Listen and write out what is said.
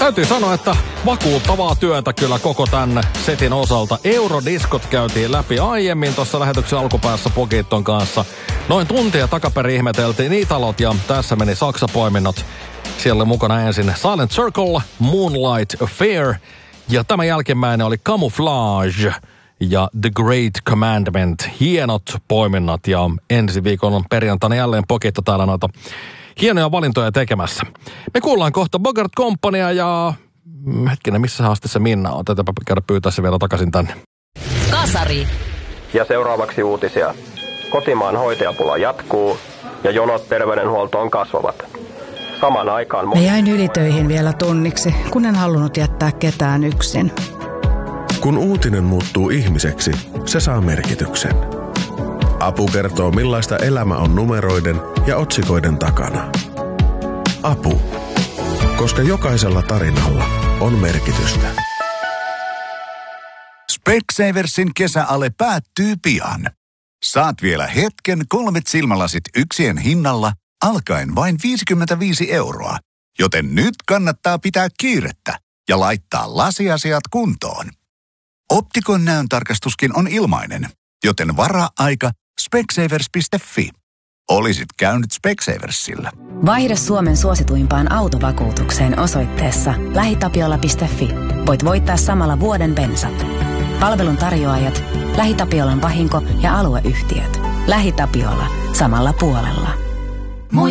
Täytyy sanoa, että vakuuttavaa työtä kyllä koko tämän setin osalta. Eurodiskot käytiin läpi aiemmin tuossa lähetyksen alkupäässä Pogiton kanssa. Noin tuntia takaperin ihmeteltiin Italot ja tässä meni Saksa-poiminnot. Siellä oli mukana ensin Silent Circle, Moonlight Affair ja tämän jälkimmäinen oli Camouflage ja The Great Commandment. Hienot poiminnat ja ensi viikon perjantaina jälleen Pogitto täällä noita hienoja valintoja tekemässä. Me kuullaan kohta Bogart Companyaa ja hetkinen, missä asti se Minna on? Tätäpä käydä pyytää se vielä takaisin tänne. Kasari. Ja seuraavaksi uutisia. Kotimaan hoitajapula jatkuu ja jonot terveydenhuoltoon kasvavat. Samaan aikaan... Mä jäin ylitöihin vielä tunniksi, kun en halunnut jättää ketään yksin. Kun uutinen muuttuu ihmiseksi, se saa merkityksen. Apu kertoo, millaista elämä on numeroiden ja otsikoiden takana. Apu. Koska jokaisella tarinalla on merkitystä. Specsaversin kesäale päättyy pian. Saat vielä hetken 3 silmälasit yksien hinnalla alkaen vain 55 €. Joten nyt kannattaa pitää kiirettä ja laittaa lasiasiat kuntoon. Optikon näöntarkastuskin on ilmainen, joten varaa aika specsavers.fi. Olisit käynyt Specsaversilla. Vaihda Suomen suosituimpaan autovakuutukseen osoitteessa lähitapiola.fi. Voit voittaa samalla vuoden bensat. Palvelun tarjoajat, LähiTapiolan vahinko- ja alueyhtiöt. LähiTapiola. Samalla puolella.